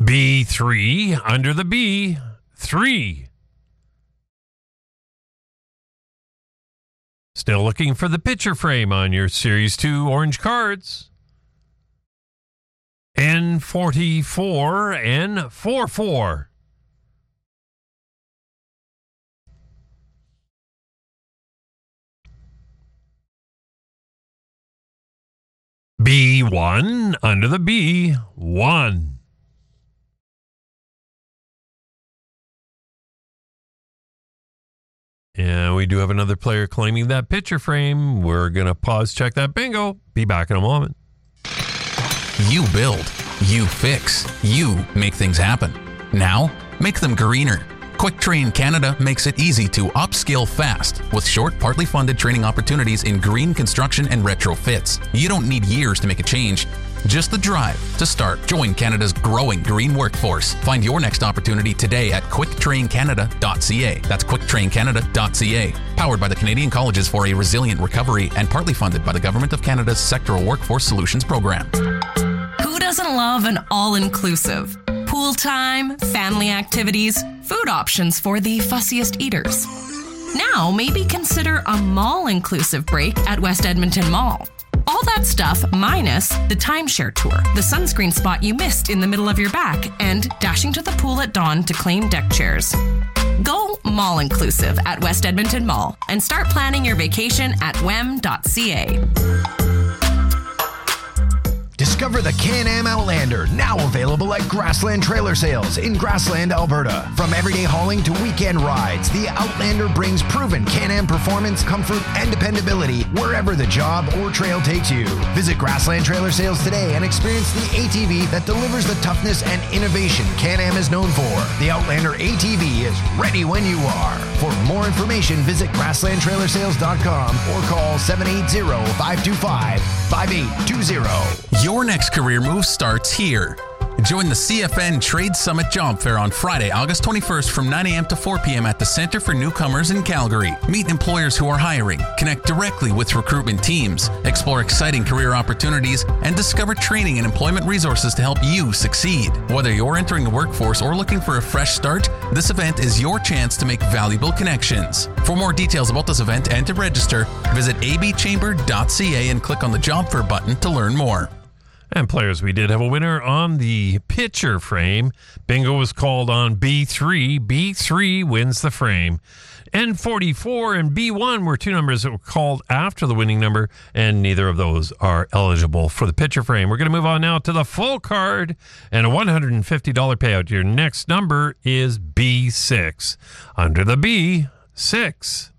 B3 under the B, 3. Still looking for the picture frame on your Series 2 orange cards. N44 and 44. B1 under the B, 1. And we do have another player claiming that picture frame. We're going to pause, check that bingo. Be back in a moment. You build, you fix, you make things happen. Now, make them greener. Quick Train Canada makes it easy to upskill fast with short, partly funded training opportunities in green construction and retrofits. You don't need years to make a change, just the drive to start. Join Canada's growing green workforce. Find your next opportunity today at quicktraincanada.ca. That's quicktraincanada.ca. Powered by the Canadian Colleges for a Resilient Recovery and partly funded by the Government of Canada's Sectoral Workforce Solutions Program. Who doesn't love an all-inclusive? Pool time, family activities, food options for the fussiest eaters. Now, maybe consider a mall-inclusive break at West Edmonton Mall. All that stuff minus the timeshare tour, the sunscreen spot you missed in the middle of your back, and dashing to the pool at dawn to claim deck chairs. Go mall-inclusive at West Edmonton Mall and start planning your vacation at wem.ca. Discover the Can-Am Outlander, now available at Grassland Trailer Sales in Grassland, Alberta. From everyday hauling to weekend rides, the Outlander brings proven Can-Am performance, comfort, and dependability wherever the job or trail takes you. Visit Grassland Trailer Sales today and experience the ATV that delivers the toughness and innovation Can-Am is known for. The Outlander ATV is ready when you are. For more information, visit grasslandtrailersales.com or call 780-525-5820. Your next career move starts here. Join the CFN Trade Summit Job Fair on Friday, August 21st from 9 a.m. to 4 p.m. at the Center for Newcomers in Calgary. Meet employers who are hiring, connect directly with recruitment teams, explore exciting career opportunities, and discover training and employment resources to help you succeed. Whether you're entering the workforce or looking for a fresh start, this event is your chance to make valuable connections. For more details about this event and to register, visit abchamber.ca and click on the Job Fair button to learn more. And players, we did have a winner on the picture frame. Bingo was called on B3. B3 wins the frame. N44 and B1 were two numbers that were called after the winning number, and neither of those are eligible for the picture frame. We're going to move on now to the full card and a $150 payout. Your next number is B6. Under the B, 6.